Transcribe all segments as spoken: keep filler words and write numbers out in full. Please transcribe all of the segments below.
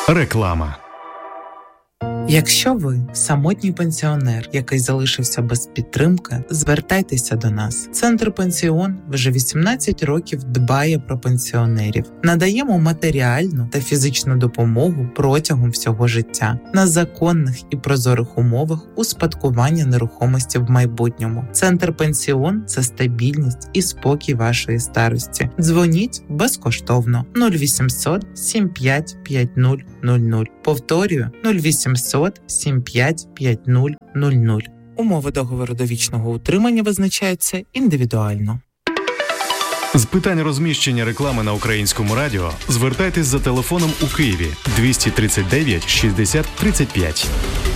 Реклама. Якщо ви самотній пенсіонер, який залишився без підтримки, звертайтеся до нас. Центр «Пенсіон» вже вісімнадцять років дбає про пенсіонерів. Надаємо матеріальну та фізичну допомогу протягом всього життя на законних і прозорих умовах успадкування нерухомості в майбутньому. Центр «Пенсіон» – це стабільність і спокій вашої старості. Дзвоніть безкоштовно нуль вісімсот сім п'ять п'ять нуль нуль нуль. Повторюю нуль вісімсот сім п'ять п'ять нуль нуль нуль. Умови договору довічного утримання визначаються індивідуально. З питань розміщення реклами на Українському радіо звертайтесь за телефоном у Києві двісті тридцять дев'ять шістдесят тридцять п'ять.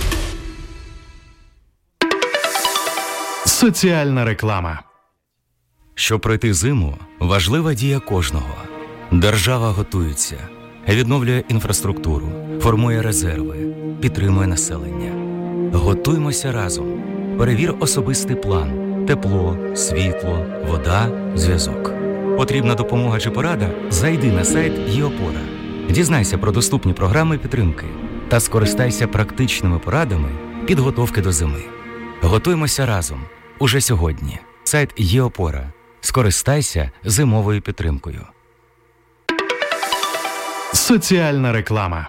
Соціальна реклама. Щоб пройти зиму, важлива дія кожного. Держава готується, відновлює інфраструктуру, формує резерви, підтримує населення. Готуймося разом. Перевір особистий план. Тепло, світло, вода, зв'язок. Потрібна допомога чи порада? Зайди на сайт ЄОпора. Дізнайся про доступні програми підтримки та скористайся практичними порадами підготовки до зими. Готуймося разом. Уже сьогодні. Сайт ЄОпора. Скористайся зимовою підтримкою. Соціальна реклама.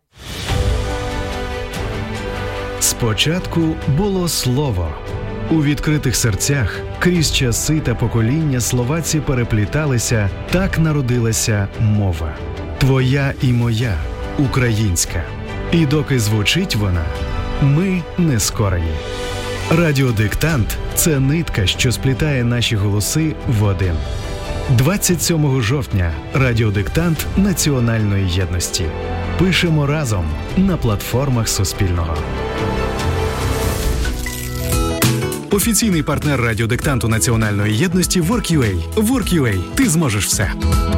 Спочатку було слово. У відкритих серцях крізь часи та покоління словаці перепліталися, так народилася мова. Твоя і моя, українська. І доки звучить вона, ми не скорені. Радіодиктант – це нитка, що сплітає наші голоси в один. двадцять сьомого жовтня радіодиктант національної єдності. Пишемо разом на платформах Суспільного. Офіційний партнер радіодиктанту національної єдності WorkUA. WorkUA. Ти зможеш все.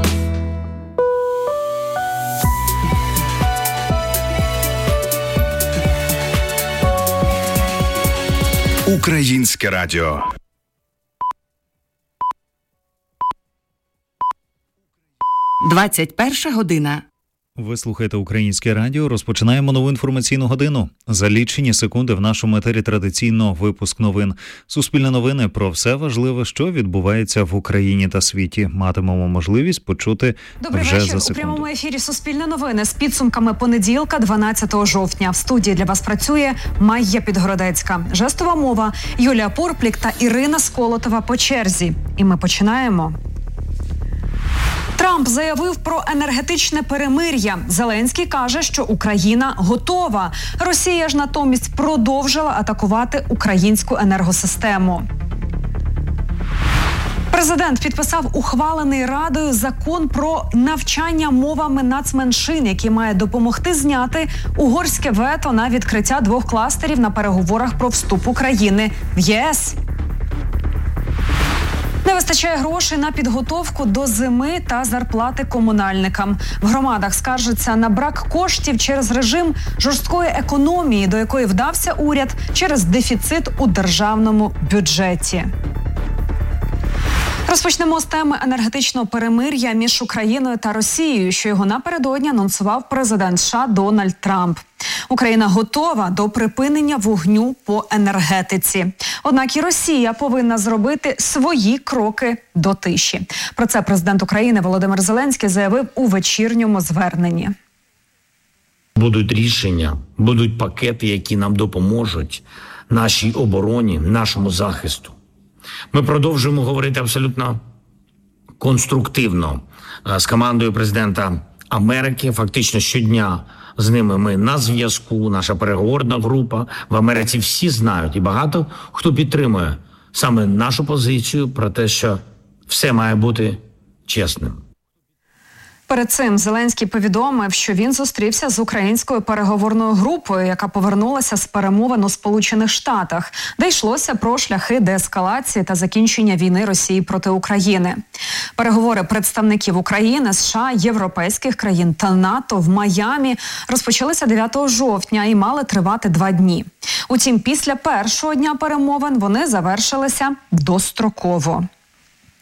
Українське радіо. двадцять перша година. Ви слухаєте Українське радіо. Розпочинаємо нову інформаційну годину. За лічені секунди в нашому етері традиційно випуск новин. Суспільне новини про все важливе, що відбувається в Україні та світі. Матимемо можливість почути Добрий вже вечір. за секунду. У прямому ефірі Суспільне новини з підсумками понеділка, дванадцятого жовтня. В студії для вас працює Майя Підгородецька. Жестова мова, Юлія Порплік та Ірина Сколотова по черзі. І ми починаємо. Трамп заявив про енергетичне перемир'я. Зеленський каже, що Україна готова. Росія ж натомість продовжила атакувати українську енергосистему. Президент підписав ухвалений Радою закон про навчання мовами нацменшин, який має допомогти зняти угорське вето на відкриття двох кластерів на переговорах про вступ України в ЄС. Не вистачає грошей на підготовку до зими та зарплати комунальникам. В громадах скаржаться на брак коштів через режим жорсткої економії, до якої вдався уряд через дефіцит у державному бюджеті. Розпочнемо з теми енергетичного перемир'я між Україною та Росією, що його напередодні анонсував президент США Дональд Трамп. Україна готова до припинення вогню по енергетиці. Однак і Росія повинна зробити свої кроки до тиші. Про це президент України Володимир Зеленський заявив у вечірньому зверненні. Будуть рішення, будуть пакети, які нам допоможуть нашій обороні, нашому захисту. Ми продовжуємо говорити абсолютно конструктивно з командою президента Америки. Фактично щодня з ними ми на зв'язку, наша переговорна група. В Америці всі знають і багато хто підтримує саме нашу позицію про те, що все має бути чесним. Перед цим Зеленський повідомив, що він зустрівся з українською переговорною групою, яка повернулася з перемовин у Сполучених Штатах, де йшлося про шляхи деескалації та закінчення війни Росії проти України. Переговори представників України, США, європейських країн та НАТО в Майамі розпочалися дев'ятого жовтня і мали тривати два дні. Утім, після першого дня перемовин вони завершилися достроково.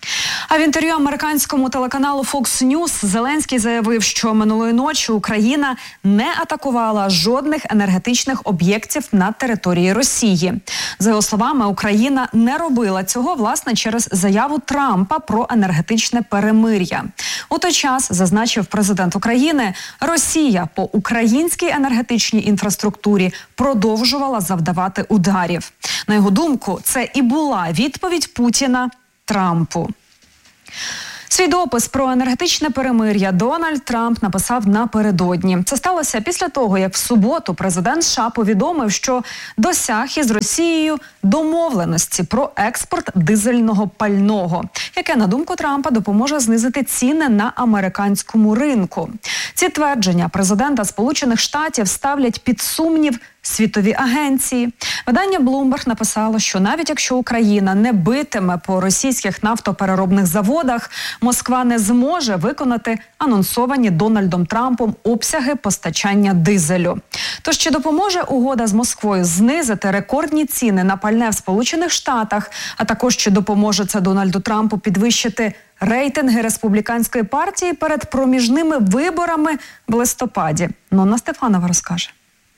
А в інтерв'ю американському телеканалу Fox News Зеленський заявив, що минулої ночі Україна не атакувала жодних енергетичних об'єктів на території Росії. За його словами, Україна не робила цього, власне, через заяву Трампа про енергетичне перемир'я. У той час, зазначив президент України, Росія по українській енергетичній інфраструктурі продовжувала завдавати ударів. На його думку, це і була відповідь Путіна Трампу. Свій допис про енергетичне перемир'я Дональд Трамп написав напередодні. Це сталося після того, як в суботу президент США повідомив, що досяг із Росією домовленості про експорт дизельного пального, яке, на думку Трампа, допоможе знизити ціни на американському ринку. Ці твердження президента Сполучених Штатів ставлять під сумнів світові агенції. Видання Bloomberg написало, що навіть якщо Україна не битиме по російських нафтопереробних заводах, Москва не зможе виконати анонсовані Дональдом Трампом обсяги постачання дизелю. Тож чи допоможе угода з Москвою знизити рекордні ціни на пальне в Сполучених Штатах, а також чи допоможе це Дональду Трампу підвищити рейтинги республіканської партії перед проміжними виборами в листопаді? Нонна Стефанова розкаже.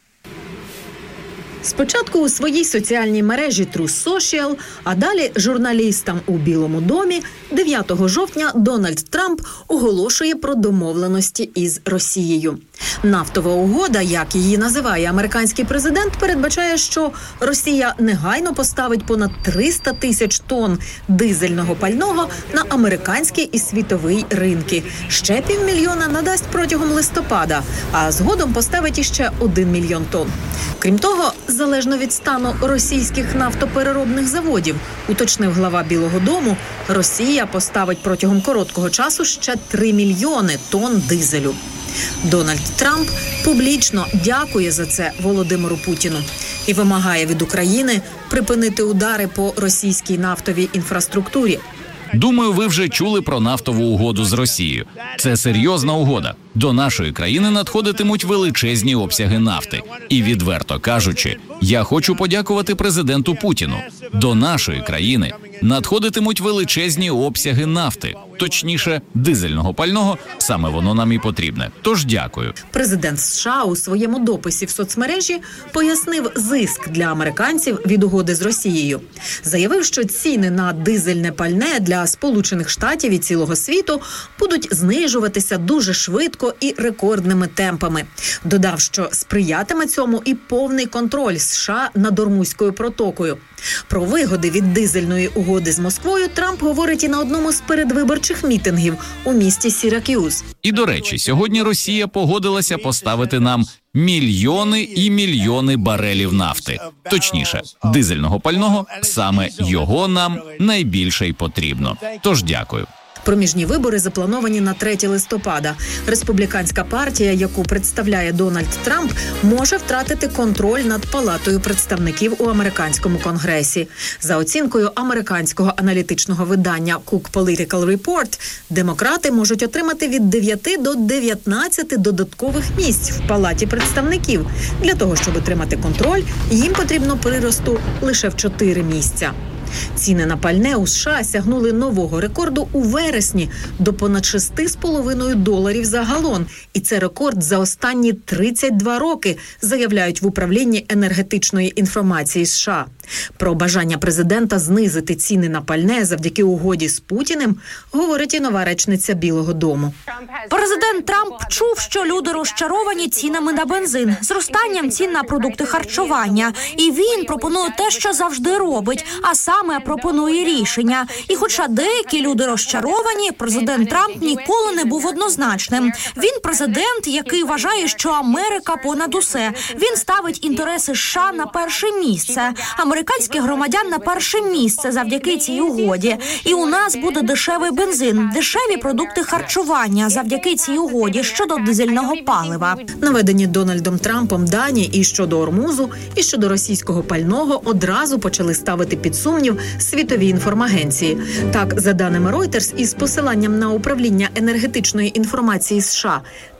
Спочатку у своїй соціальній мережі Truth Social, а далі журналістам у Білому домі дев'ятого жовтня Дональд Трамп оголошує про домовленості із Росією. Нафтова угода, як її називає американський президент, передбачає, що Росія негайно поставить понад триста тисяч тонн дизельного пального на американський і світовий ринки. Ще півмільйона надасть протягом листопада, а згодом поставить іще один мільйон тонн. Крім того, залежно від стану російських нафтопереробних заводів, уточнив глава Білого дому, Росія поставить протягом короткого часу ще три мільйони тонн дизелю. Дональд Трамп публічно дякує за це Володимиру Путіну і вимагає від України припинити удари по російській нафтовій інфраструктурі. Думаю, ви вже чули про нафтову угоду з Росією. Це серйозна угода. До нашої країни надходитимуть величезні обсяги нафти. І, відверто кажучи, я хочу подякувати президенту Путіну. До нашої країни надходитимуть величезні обсяги нафти. Точніше, дизельного пального, саме воно нам і потрібне. Тож дякую. Президент США у своєму дописі в соцмережі пояснив зиск для американців від угоди з Росією. Заявив, що ціни на дизельне пальне для Сполучених Штатів і цілого світу будуть знижуватися дуже швидко і рекордними темпами. Додав, що сприятиме цьому і повний контроль США над Ормузькою протокою. Про вигоди від дизельної угоди з Москвою Трамп говорить і на одному з передвиборчих мітингів у місті Сірак'юз. І, до речі, сьогодні Росія погодилася поставити нам мільйони і мільйони барелів нафти. Точніше, дизельного пального, саме його нам найбільше й потрібно. Тож дякую. Проміжні вибори заплановані на третє листопада. Республіканська партія, яку представляє Дональд Трамп, може втратити контроль над Палатою представників у американському конгресі. За оцінкою американського аналітичного видання Cook Political Report, демократи можуть отримати від дев'яти до дев'ятнадцяти додаткових місць в Палаті представників. Для того, щоб отримати контроль, їм потрібно приросту лише в чотири місця. Ціни на пальне у США сягнули нового рекорду у вересні до понад шести з половиною доларів за галон. І це рекорд за останні тридцять два роки, заявляють в управлінні енергетичної інформації США. Про бажання президента знизити ціни на пальне завдяки угоді з Путіним говорить і нова речниця Білого дому. Президент Трамп чув, що люди розчаровані цінами на бензин, зростанням цін на продукти харчування. І він пропонує те, що завжди робить, а саме пропонує рішення. І хоча деякі люди розчаровані, президент Трамп ніколи не був однозначним. Він президент, який вважає, що Америка понад усе. Він ставить інтереси США на перше місце. Американських громадян на перше місце завдяки цій угоді. І у нас буде дешевий бензин, дешеві продукти харчування завдяки цій угоді щодо дизельного палива. Наведені Дональдом Трампом дані і щодо Ормузу, і щодо російського пального одразу почали ставити під сумнів світові інформагенції. Так, за даними Reuters, із посиланням на управління енергетичної інформації США,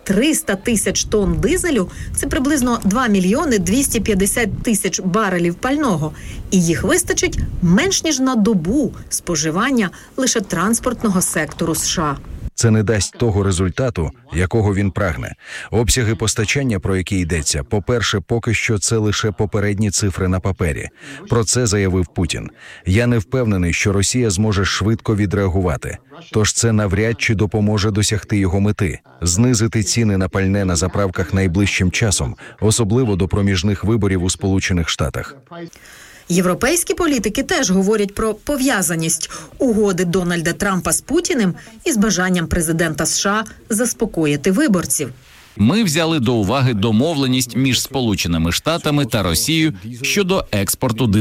триста тисяч тонн дизелю – це приблизно два мільйони двісті п'ятдесят тисяч барелів пального. І їх вистачить менш ніж на добу споживання лише транспортного сектору США. Це не дасть того результату, якого він прагне. Обсяги постачання, про які йдеться, по-перше, поки що це лише попередні цифри на папері. Про це заявив Путін. Я не впевнений, що Росія зможе швидко відреагувати. Тож це навряд чи допоможе досягти його мети – знизити ціни на пальне на заправках найближчим часом, особливо до проміжних виборів у Сполучених Штатах. Європейські політики теж говорять про пов'язаність угоди Дональда Трампа з Путіним із бажанням президента США заспокоїти виборців. Ми взяли до уваги домовленість між Сполученими Штатами та Росією щодо експорту